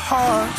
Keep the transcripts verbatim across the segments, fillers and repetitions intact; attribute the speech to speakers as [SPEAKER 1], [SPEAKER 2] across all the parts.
[SPEAKER 1] heart.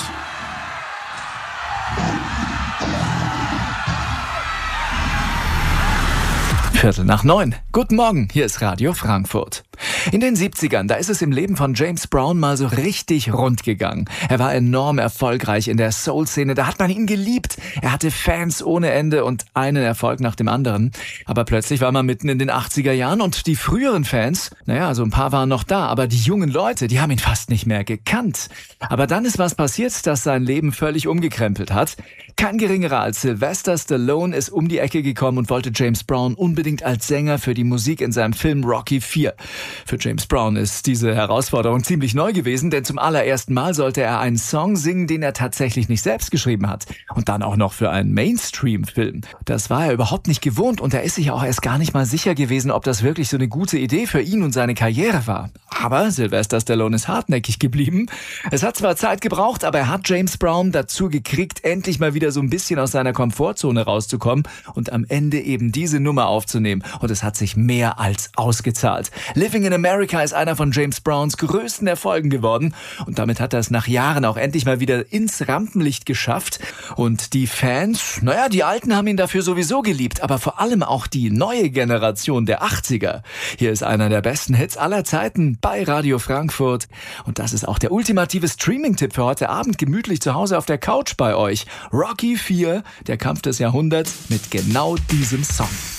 [SPEAKER 2] Viertel nach neun. Guten Morgen, hier ist Radio Frankfurt. In den siebzigern, da ist es im Leben von James Brown mal so richtig rund gegangen. Er war enorm erfolgreich in der Soul-Szene, da hat man ihn geliebt. Er hatte Fans ohne Ende und einen Erfolg nach dem anderen. Aber plötzlich war man mitten in den achtziger Jahren und die früheren Fans, naja, so ein paar waren noch da, aber die jungen Leute, die haben ihn fast nicht mehr gekannt. Aber dann ist was passiert, das sein Leben völlig umgekrempelt hat. Kein geringerer als Sylvester Stallone ist um die Ecke gekommen und wollte James Brown unbedingt als Sänger für die Musik in seinem Film Rocky vier. Für James Brown ist diese Herausforderung ziemlich neu gewesen, denn zum allerersten Mal sollte er einen Song singen, den er tatsächlich nicht selbst geschrieben hat. Und dann auch noch für einen Mainstream-Film. Das war er überhaupt nicht gewohnt und er ist sich auch erst gar nicht mal sicher gewesen, ob das wirklich so eine gute Idee für ihn und seine Karriere war. Aber Sylvester Stallone ist hartnäckig geblieben. Es hat zwar Zeit gebraucht, aber er hat James Brown dazu gekriegt, endlich mal wieder so ein bisschen aus seiner Komfortzone rauszukommen und am Ende eben diese Nummer aufzunehmen. Und es hat sich mehr als ausgezahlt. Living in America ist einer von James Browns größten Erfolgen geworden und damit hat er es nach Jahren auch endlich mal wieder ins Rampenlicht geschafft. Und die Fans, naja, die Alten haben ihn dafür sowieso geliebt, aber vor allem auch die neue Generation der achtziger. Hier ist einer der besten Hits aller Zeiten bei Radio Frankfurt. Und das ist auch der ultimative Streaming-Tipp für heute Abend, gemütlich zu Hause auf der Couch bei euch. Rocky vier, der Kampf des Jahrhunderts mit genau diesem Song.